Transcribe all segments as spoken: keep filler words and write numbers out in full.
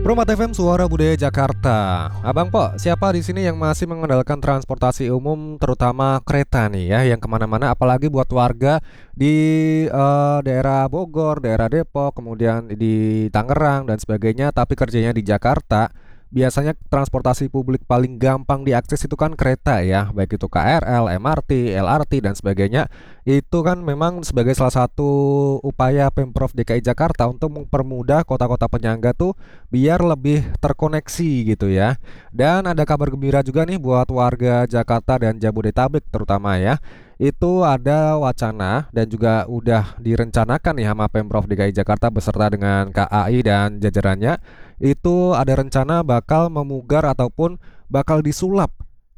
Promat F M Suara Budaya Jakarta. Abang Po, siapa di sini yang masih mengandalkan transportasi umum, terutama kereta nih ya, yang kemana-mana, apalagi buat warga di eh, daerah Bogor, daerah Depok, kemudian di Tangerang dan sebagainya, tapi kerjanya di Jakarta. Biasanya transportasi publik paling gampang diakses itu kan kereta ya, baik itu K R L, M R T, L R T dan sebagainya. Itu kan memang sebagai salah satu upaya Pemprov D K I Jakarta untuk mempermudah kota-kota penyangga tuh biar lebih terkoneksi gitu ya. Dan ada kabar gembira juga nih buat warga Jakarta dan Jabodetabek terutama ya. Itu ada wacana dan juga udah direncanakan nih sama Pemprov D K I Jakarta beserta dengan K A I dan jajarannya. Itu ada rencana bakal memugar ataupun bakal disulap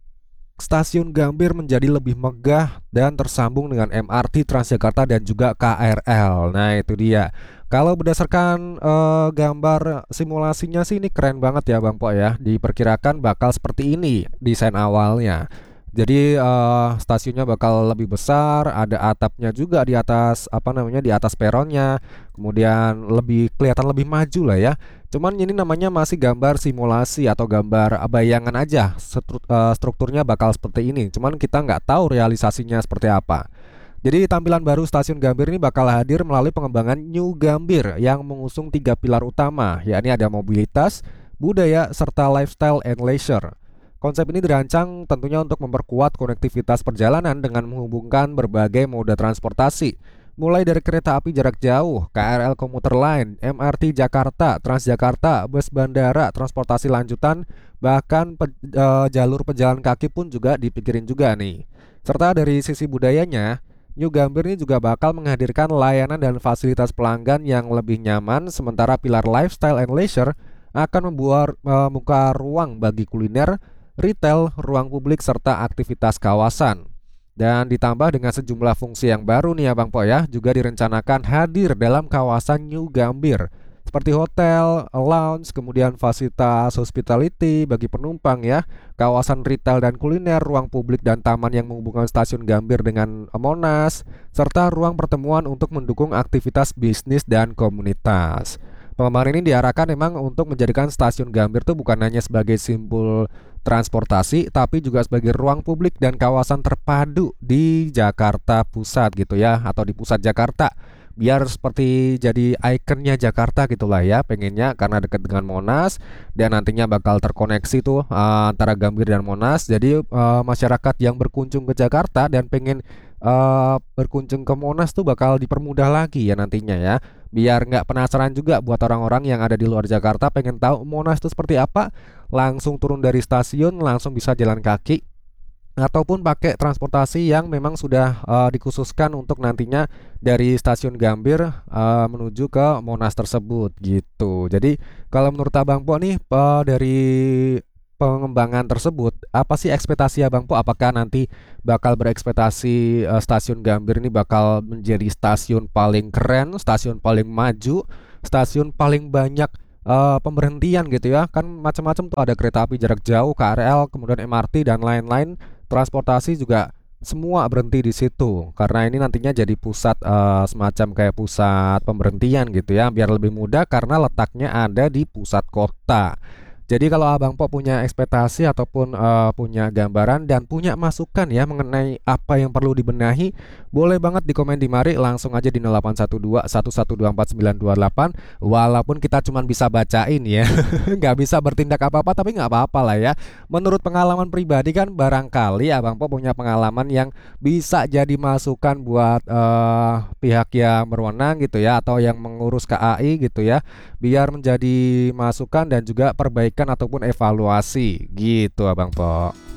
stasiun Gambir menjadi lebih megah dan tersambung dengan M R T Transjakarta dan juga K R L. Nah itu dia. Kalau berdasarkan eh, gambar simulasinya sih ini keren banget ya Bang Po ya. Diperkirakan bakal seperti ini desain awalnya. Jadi eh, stasiunnya bakal lebih besar, ada atapnya juga di atas apa namanya di atas peronnya, kemudian lebih kelihatan lebih maju lah ya. Cuman ini namanya masih gambar simulasi atau gambar bayangan aja. Stru- eh, strukturnya bakal seperti ini. Cuman kita nggak tahu realisasinya seperti apa. Jadi tampilan baru stasiun Gambir ini bakal hadir melalui pengembangan New Gambir yang mengusung tiga pilar utama, yakni ada mobilitas, budaya, serta lifestyle and leisure. Konsep ini dirancang tentunya untuk memperkuat konektivitas perjalanan dengan menghubungkan berbagai moda transportasi, mulai dari kereta api jarak jauh, K R L komuter lain, M R T Jakarta, Transjakarta, bus bandara, transportasi lanjutan, bahkan pe, e, jalur pejalan kaki pun juga dipikirin juga nih. Serta dari sisi budayanya, New Gambir ini juga bakal menghadirkan layanan dan fasilitas pelanggan yang lebih nyaman, sementara pilar lifestyle and leisure akan membuat membuka ruang bagi kuliner, retail, ruang publik, serta aktivitas kawasan. Dan ditambah dengan sejumlah fungsi yang baru nih ya Bang Po ya, juga direncanakan hadir dalam kawasan New Gambir seperti hotel, lounge, kemudian fasilitas hospitality bagi penumpang ya, kawasan retail dan kuliner, ruang publik dan taman yang menghubungkan stasiun Gambir dengan Monas, serta ruang pertemuan untuk mendukung aktivitas bisnis dan komunitas. Pengembangan ini diarahkan memang untuk menjadikan stasiun Gambir itu bukan hanya sebagai simbol transportasi, tapi juga sebagai ruang publik dan kawasan terpadu di Jakarta Pusat gitu ya, atau di pusat Jakarta. Biar seperti jadi ikonnya Jakarta gitulah ya, pengennya karena dekat dengan Monas dan nantinya bakal terkoneksi tuh uh, antara Gambir dan Monas. Jadi uh, masyarakat yang berkunjung ke Jakarta dan pengen uh, berkunjung ke Monas tuh bakal dipermudah lagi ya nantinya ya. Biar nggak penasaran juga buat orang-orang yang ada di luar Jakarta pengen tahu Monas itu seperti apa, langsung turun dari stasiun langsung bisa jalan kaki ataupun pakai transportasi yang memang sudah uh, dikhususkan untuk nantinya dari stasiun Gambir uh, menuju ke Monas tersebut gitu. Jadi kalau menurut Abang Po nih uh, dari pengembangan tersebut, apa sih ekspektasi Abang Po? Apakah nanti bakal berekspektasi uh, stasiun Gambir ini bakal menjadi stasiun paling keren, stasiun paling maju, stasiun paling banyak uh, pemberhentian gitu ya? Kan macam-macam tuh, ada kereta api jarak jauh, K R L, kemudian M R T dan lain-lain. Transportasi juga semua berhenti di situ karena ini nantinya jadi pusat uh, semacam kayak pusat pemberhentian gitu ya, biar lebih mudah karena letaknya ada di pusat kota. Jadi kalau Abang Po punya ekspektasi ataupun uh, punya gambaran dan punya masukan ya mengenai apa yang perlu dibenahi, boleh banget di komen di mari, langsung aja di nol delapan satu dua satu satu dua empat sembilan dua delapan. Walaupun kita cuma bisa bacain ya, nggak bisa bertindak apa-apa, tapi nggak apa-apa lah ya. Menurut pengalaman pribadi kan barangkali Abang Po punya pengalaman yang bisa jadi masukan buat uh, pihak yang berwenang gitu ya, atau yang mengurus K A I gitu ya, biar menjadi masukan dan juga perbaikan ataupun evaluasi gitu Abang Po.